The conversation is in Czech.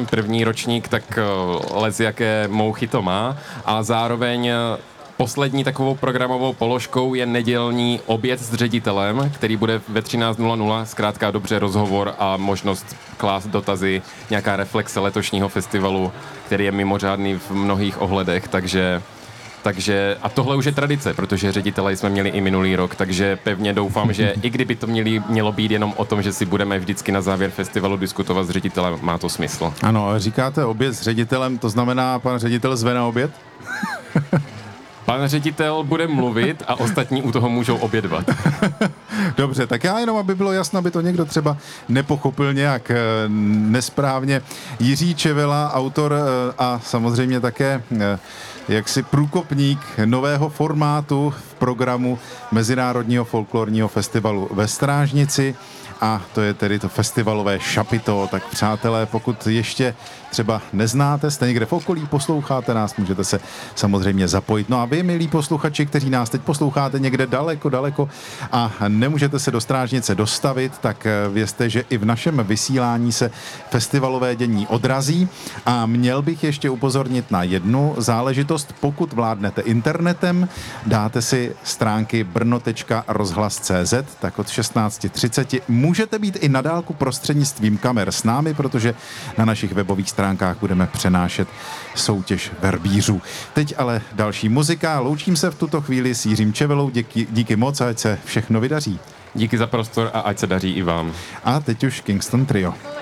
první ročník, tak lez jaké mouchy to má a zároveň poslední takovou programovou položkou je nedělní oběd s ředitelem, který bude ve 13:00, zkrátka dobře rozhovor a možnost klást dotazy, nějaká reflexe letošního festivalu, který je mimořádný v mnohých ohledech, takže a tohle už je tradice, protože ředitele jsme měli i minulý rok, takže pevně doufám, že i kdyby to mělo být jenom o tom, že si budeme vždycky na závěr festivalu diskutovat s ředitelem, má to smysl. Ano, říkáte oběd s ředitelem, to znamená, pan ředitel zve na oběd? Pan ředitel bude mluvit a ostatní u toho můžou obědvat. Dobře, tak já jenom, aby bylo jasno, aby to někdo třeba nepochopil nějak nesprávně. Jiří Čevela, autor a samozřejmě také jaksi průkopník nového formátu v programu Mezinárodního folklorního festivalu ve Strážnici. A to je tedy to festivalové šapito. Tak přátelé, pokud ještě třeba neznáte, jste někde v okolí, posloucháte nás, můžete se samozřejmě zapojit. No a vy, milí posluchači, kteří nás teď posloucháte někde daleko a nemůžete se do Strážnice dostavit, tak vězte, že i v našem vysílání se festivalové dění odrazí. A měl bych ještě upozornit na jednu záležitost. Pokud vládnete internetem, dáte si stránky brno.rozhlas.cz, tak od 16:30 můžete být i na dálku prostřednictvím kamer s námi, protože na našich webových stránkách budeme přenášet soutěž verbířů. Teď ale další muzika. Loučím se v tuto chvíli s Jiřím Čevelou. Díky moc, ať se všechno vydaří. Díky za prostor a ať se daří i vám. A teď už Kingston Trio.